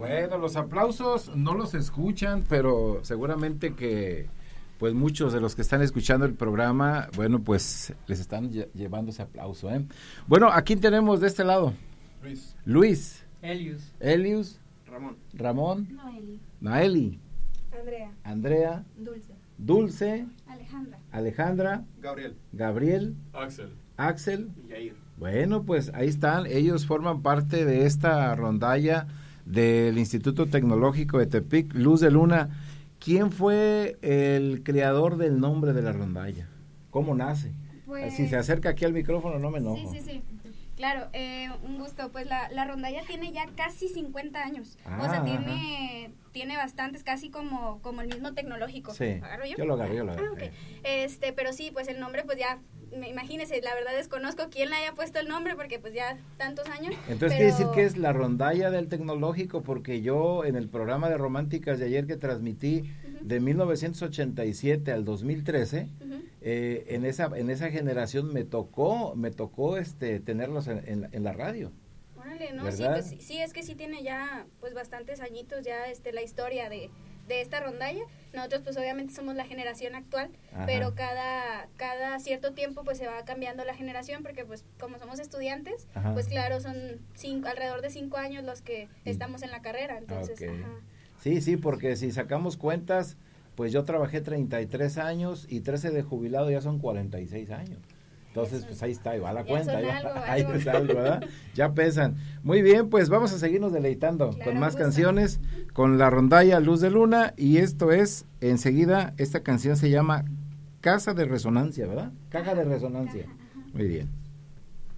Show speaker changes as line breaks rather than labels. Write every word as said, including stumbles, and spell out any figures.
Bueno, los aplausos no los escuchan, pero seguramente que pues muchos de los que están escuchando el programa, bueno, pues les están lle- llevando ese aplauso, ¿eh? Bueno, ¿a quién tenemos de este lado?
Luis.
Luis.
Elius.
Elius.
Ramón.
Ramón.
Noeli.
Naeli.
Andrea.
Andrea.
Dulce.
Dulce.
Alejandra.
Alejandra.
Gabriel.
Gabriel.
Axel.
Axel.
Y Yair.
Bueno, pues ahí están, ellos forman parte de esta rondalla del Instituto Tecnológico de Tepic, Luz de Luna. ¿Quién fue el creador del nombre de la rondalla? ¿Cómo nace?
Pues,
Si se acerca aquí al micrófono no me enojo.
Sí, sí, sí. Claro, eh, un gusto. Pues la, la rondalla tiene ya casi cincuenta años.
Ah,
o sea,
ajá.
tiene tiene bastantes, casi como como el mismo tecnológico.
Sí,
¿Agarro yo?
yo lo agarré, yo lo agarré.
Ah, ok. Este, pero sí, pues el nombre, pues ya, me- imagínense, la verdad desconozco quién le haya puesto el nombre, porque pues ya tantos años.
Entonces
pero...
quiere decir que es la rondalla del tecnológico, porque yo en el programa de Románticas de ayer que transmití
Ujú.
de mil novecientos ochenta y siete al dos mil trece,
Ujú.
eh, en esa en esa generación me tocó me tocó este tenerlos en, en, en la radio.
Órale, no, sí,
¿Verdad?
pues sí, sí, es que sí tiene ya pues bastantes añitos ya este la historia de, de esta rondalla. Nosotros pues obviamente somos la generación actual,
Ajá.
pero cada cada cierto tiempo pues se va cambiando la generación, porque pues como somos estudiantes,
Ajá.
pues claro, son cinco, alrededor de cinco años los que estamos en la carrera, entonces,
Ok.
ajá.
Sí, sí, porque si sacamos cuentas, pues yo trabajé treinta y tres años y trece de jubilado ya son cuarenta y seis años. Entonces,
Ya
pues
son-
ahí está, ahí va la
ya
cuenta.
son
ya-
algo,
ahí
algo.
es algo, ¿verdad? Ya pesan. Muy bien, pues vamos a seguirnos deleitando
Claro,
con más
gusto.
canciones, con la rondalla Luz de Luna, y esto es, enseguida, esta canción se llama Casa de Resonancia, ¿verdad? Caja de Resonancia.
Ajá, ajá.
Muy bien.